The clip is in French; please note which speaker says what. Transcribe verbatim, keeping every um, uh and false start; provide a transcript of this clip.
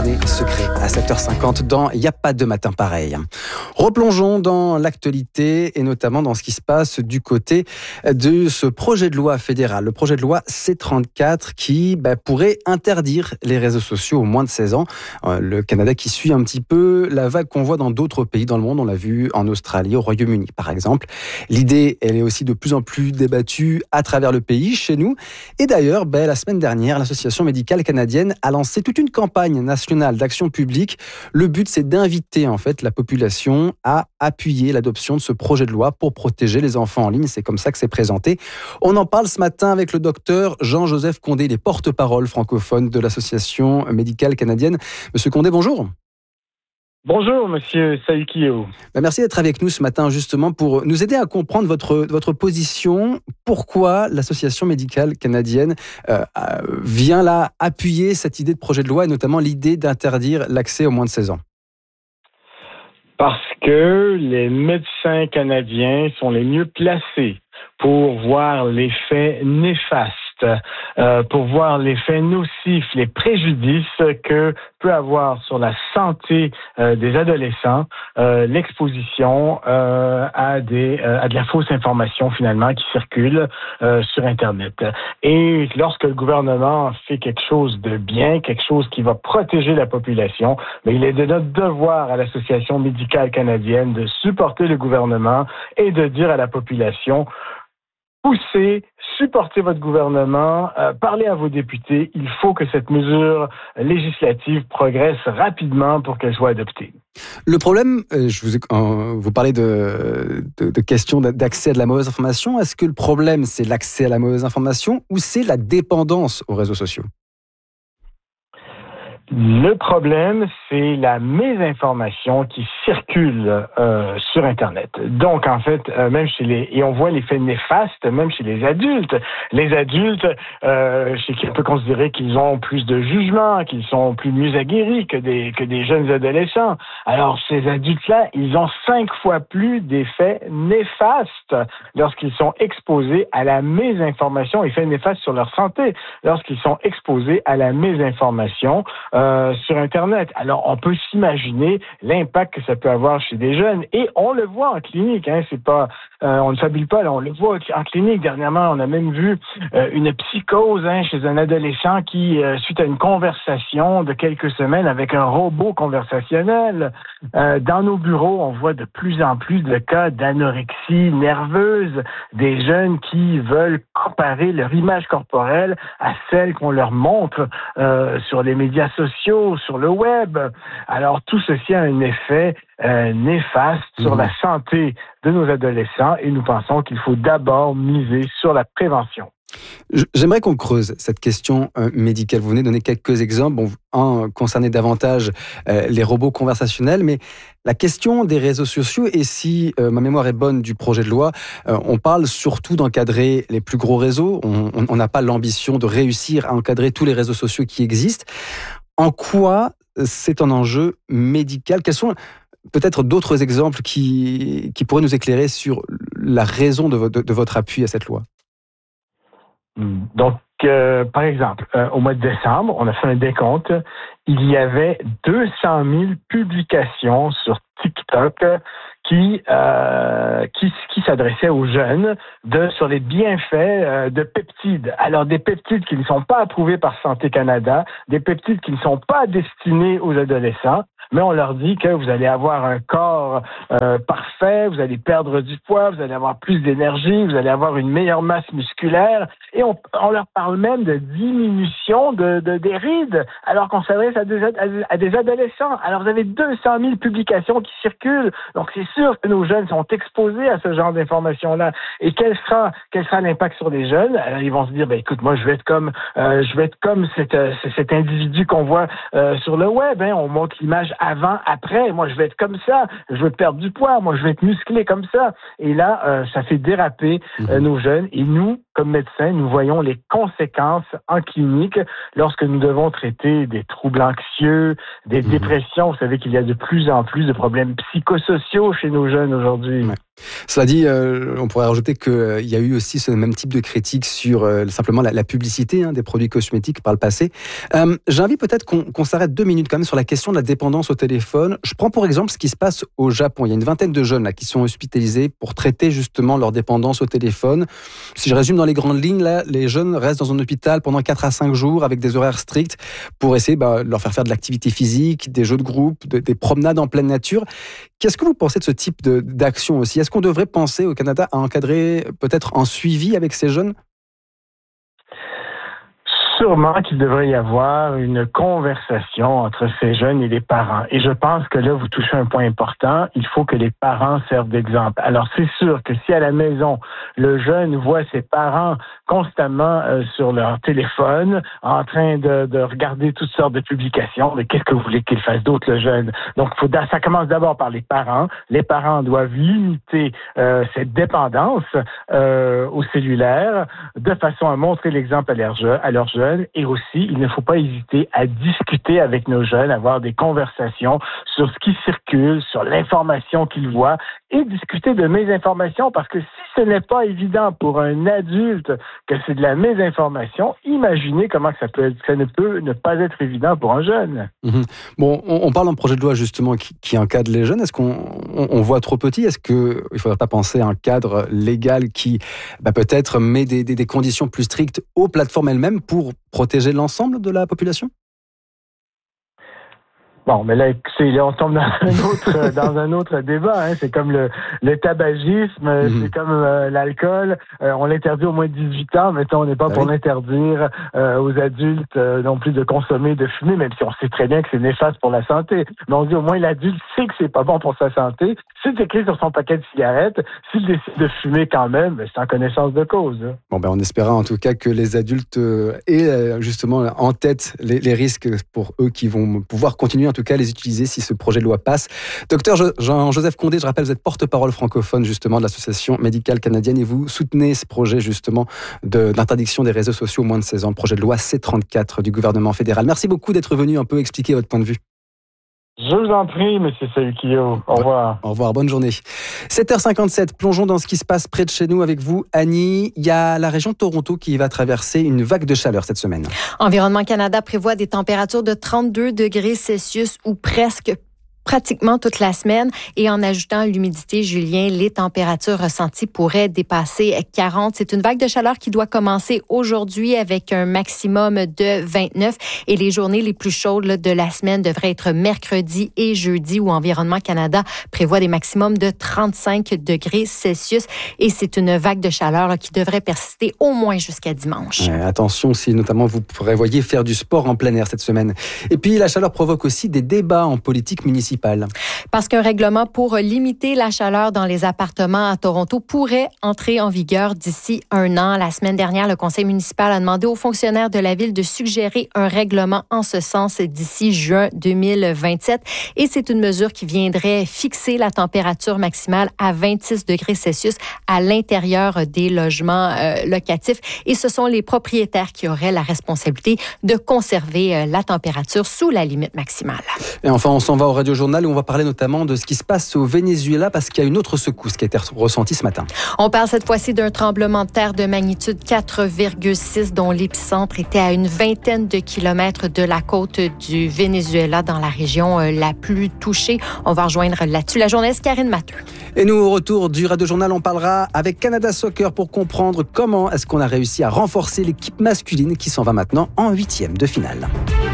Speaker 1: déjeuner secret à sept heures cinquante dans Il n'y a pas de matin pareil. Replongeons dans l'actualité et notamment dans ce qui se passe du côté de ce projet de loi fédéral, le projet de loi C trente-quatre qui bah, pourrait interdire les réseaux sociaux aux moins de seize ans. Le Canada qui suit un petit peu la vague qu'on voit dans d'autres pays dans le monde, on l'a vu en Australie, au Royaume-Uni par exemple. L'idée, elle est aussi de plus en plus débattue à travers le pays, chez nous. Et d'ailleurs, bah, la semaine dernière, l'Association médicale canadienne a lancé toute une campagne nationale d'action publique. Le but, c'est d'inviter en fait la population à appuyer l'adoption de ce projet de loi pour protéger les enfants en ligne. C'est comme ça que c'est présenté. On en parle ce matin avec le docteur Jean-Joseph Condé, il est porte-parole francophone de l'Association médicale canadienne. Monsieur Condé, bonjour.
Speaker 2: Bonjour, monsieur Saïkio.
Speaker 1: Ben merci d'être avec nous ce matin, justement, pour nous aider à comprendre votre, votre position. Pourquoi l'Association médicale canadienne euh, vient là appuyer cette idée de projet de loi et notamment l'idée d'interdire l'accès aux moins de seize ans?
Speaker 2: Parce que les médecins canadiens sont les mieux placés pour voir l'effet néfaste, euh, pour voir l'effet nocif, les préjudices que peut avoir sur la santé euh, des adolescents euh, l'exposition euh, à des euh, à de la fausse information finalement qui circule euh, sur Internet. Et lorsque le gouvernement fait quelque chose de bien, quelque chose qui va protéger la population, mais il est de notre devoir à l'Association médicale canadienne de supporter le gouvernement et de dire à la population: poussez, supportez votre gouvernement, euh, parlez à vos députés. Il faut que cette mesure législative progresse rapidement pour qu'elle soit adoptée.
Speaker 1: Le problème, euh, je vous, euh, vous parlez de, de, de questions d'accès à de la mauvaise information. Est-ce que le problème, c'est l'accès à la mauvaise information ou c'est la dépendance aux réseaux sociaux?
Speaker 2: Le problème, c'est la mésinformation qui circule euh, sur Internet. Donc, en fait, euh, même chez les... Et on voit l'effet néfaste, même chez les adultes. Les adultes, euh, chez qui on peut considérer qu'ils ont plus de jugement, qu'ils sont plus mieux aguerris que des, que des jeunes adolescents. Alors, ces adultes-là, ils ont cinq fois plus d'effets néfastes lorsqu'ils sont exposés à la mésinformation, effets néfastes sur leur santé, lorsqu'ils sont exposés à la mésinformation Euh, sur Internet. Alors, on peut s'imaginer l'impact que ça peut avoir chez des jeunes. Et on le voit en clinique, hein, c'est pas, euh, on ne fabule pas, là, on le voit en clinique. Dernièrement, on a même vu euh, une psychose hein, chez un adolescent qui, euh, suite à une conversation de quelques semaines avec un robot conversationnel, euh, dans nos bureaux, on voit de plus en plus de cas d'anorexie nerveuse, des jeunes qui veulent comparer leur image corporelle à celle qu'on leur montre euh, sur les médias sociaux, sur le web. Alors, tout ceci a un effet euh, néfaste sur mmh. la santé de nos adolescents et nous pensons qu'il faut d'abord miser sur la prévention.
Speaker 1: J'aimerais qu'on creuse cette question euh, médicale. Vous venez de donner quelques exemples. Bon, un concernait davantage euh, les robots conversationnels, mais la question des réseaux sociaux, et si euh, ma mémoire est bonne du projet de loi, euh, on parle surtout d'encadrer les plus gros réseaux. On n'a pas l'ambition de réussir à encadrer tous les réseaux sociaux qui existent. En quoi c'est un enjeu médical? Quels sont peut-être d'autres exemples qui, qui pourraient nous éclairer sur la raison de, de, de votre appui à cette loi?
Speaker 2: Donc, euh, par exemple, euh, au mois de décembre, on a fait un décompte. Il y avait deux cent mille publications sur TikTok qui euh, qui, qui s'adressaient aux jeunes de sur les bienfaits euh, de peptides. Alors, des peptides qui ne sont pas approuvés par Santé Canada, des peptides qui ne sont pas destinés aux adolescents, mais on leur dit que vous allez avoir un corps euh, parfait, vous allez perdre du poids, vous allez avoir plus d'énergie, vous allez avoir une meilleure masse musculaire, et on, on leur parle même de diminution de, de des rides, alors qu'on s'adresse à des, à des adolescents. Alors, vous avez deux cent mille publications qui circulent, donc c'est sûr que nos jeunes sont exposés à ce genre d'informations-là. Et quel sera, quel sera l'impact sur les jeunes? Alors, ils vont se dire, ben écoute, moi, je vais être comme, euh, je vais être comme cet, euh, cet individu qu'on voit euh, sur le web. Hein. On montre l'image avant, après. Moi, je vais être comme ça. Je vais perdre du poids. Moi, je vais être musclé comme ça. Et là, euh, ça fait déraper euh, nos jeunes. Et nous, comme médecins, nous voyons les conséquences en clinique lorsque nous devons traiter des troubles anxieux, des mmh. dépressions. Vous savez qu'il y a de plus en plus de problèmes psychosociaux chez nos jeunes aujourd'hui.
Speaker 1: Ouais. Cela dit, euh, on pourrait rajouter qu'il euh, y a eu aussi ce même type de critique sur euh, simplement la, la publicité hein, des produits cosmétiques par le passé. Euh, J'invite peut-être qu'on qu'on s'arrête deux minutes quand même sur la question de la dépendance au téléphone. Je prends pour exemple ce qui se passe au Japon. Il y a une vingtaine de jeunes là, qui sont hospitalisés pour traiter justement leur dépendance au téléphone. Si je résume dans les grandes lignes, là, les jeunes restent dans un hôpital pendant quatre à cinq jours avec des horaires stricts pour essayer bah, de leur faire faire de l'activité physique, des jeux de groupe, de, des promenades en pleine nature. Qu'est-ce que vous pensez de ce type de, d'action aussi ? Est-ce qu'on devrait penser au Canada à encadrer peut-être un suivi avec ces jeunes ?
Speaker 2: Sûrement qu'il devrait y avoir une conversation entre ces jeunes et les parents. Et je pense que là, vous touchez un point important. Il faut que les parents servent d'exemple. Alors, c'est sûr que si à la maison, le jeune voit ses parents constamment euh, sur leur téléphone, en train de, de regarder toutes sortes de publications, mais qu'est-ce que vous voulez qu'il fasse d'autre, le jeune? Donc, faut, ça commence d'abord par les parents. Les parents doivent limiter euh, cette dépendance euh, au cellulaire de façon à montrer l'exemple à leurs jeunes, à leurs jeunes. Et aussi, il ne faut pas hésiter à discuter avec nos jeunes, avoir des conversations sur ce qui circule, sur l'information qu'ils voient et discuter de mésinformation parce que si ce n'est pas évident pour un adulte que c'est de la mésinformation, imaginez comment ça peut être, ça ne peut ne pas être évident pour un jeune.
Speaker 1: Mmh. Bon, on, on parle d'un projet de loi justement qui, qui encadre les jeunes. Est-ce qu'on on, on voit trop petit ? Est-ce qu'il ne faudrait pas penser à un cadre légal qui bah, peut-être met des, des, des conditions plus strictes aux plateformes elles-mêmes pour protéger l'ensemble de la population ?
Speaker 2: Bon, mais là, c'est, là on tombe dans un autre, dans un autre débat. Hein. C'est comme le, le tabagisme, mmh. c'est comme euh, l'alcool. Euh, on l'interdit au moins de dix-huit ans. Mettons, on n'est pas ah pour oui. l'interdire euh, aux adultes euh, non plus de consommer, de fumer, même si on sait très bien que c'est néfaste pour la santé. Mais on dit au moins l'adulte sait que c'est pas bon pour sa santé. S'il c'est écrit sur son paquet de cigarettes, s'il décide de fumer quand même, ben, c'est en connaissance de cause. Hein.
Speaker 1: Bon, ben, on espéra en tout cas que les adultes euh, aient justement en tête les, les risques pour eux qui vont pouvoir continuer en tout cas les utiliser si ce projet de loi passe. Docteur Jean-Joseph Condé, je rappelle, vous êtes porte-parole francophone justement de l'Association médicale canadienne et vous soutenez ce projet justement de, d'interdiction des réseaux sociaux aux moins de seize ans, le projet de loi C trente-quatre du gouvernement fédéral. Merci beaucoup d'être venu un peu expliquer votre point de vue.
Speaker 2: Je vous en prie, M. Saluquillo. Au revoir.
Speaker 1: Au revoir, bonne journée. sept heures cinquante-sept, plongeons dans ce qui se passe près de chez nous avec vous, Annie. Il y a la région de Toronto qui va traverser une vague de chaleur cette semaine.
Speaker 3: Environnement Canada prévoit des températures de trente-deux degrés Celsius ou presque pratiquement toute la semaine. Et en ajoutant l'humidité, Julien, les températures ressenties pourraient dépasser quarante. C'est une vague de chaleur qui doit commencer aujourd'hui avec un maximum de vingt-neuf. Et les journées les plus chaudes là, de la semaine devraient être mercredi et jeudi où Environnement Canada prévoit des maximums de trente-cinq degrés Celsius. Et c'est une vague de chaleur là, qui devrait persister au moins jusqu'à dimanche.
Speaker 1: Ouais, attention si notamment vous prévoyez faire du sport en plein air cette semaine. Et puis la chaleur provoque aussi des débats en politique municipale.
Speaker 3: Parce qu'un règlement pour limiter la chaleur dans les appartements à Toronto pourrait entrer en vigueur d'ici un an. La semaine dernière, le conseil municipal a demandé aux fonctionnaires de la ville de suggérer un règlement en ce sens d'ici juin deux mille vingt-sept. Et c'est une mesure qui viendrait fixer la température maximale à vingt-six degrés Celsius à l'intérieur des logements euh, locatifs. Et ce sont les propriétaires qui auraient la responsabilité de conserver euh, la température sous la limite maximale.
Speaker 1: Et enfin, on s'en va au Radio Journal où on va parler notamment de ce qui se passe au Venezuela parce qu'il y a une autre secousse qui a été ressentie ce matin.
Speaker 3: On parle cette fois-ci d'un tremblement de terre de magnitude quatre virgule six dont l'épicentre était à une vingtaine de kilomètres de la côte du Venezuela dans la région la plus touchée. On va rejoindre là-dessus la journaliste Karine Matteux.
Speaker 1: Et nous, au retour du Radio Journal, on parlera avec Canada Soccer pour comprendre comment est-ce qu'on a réussi à renforcer l'équipe masculine qui s'en va maintenant en huitième de finale.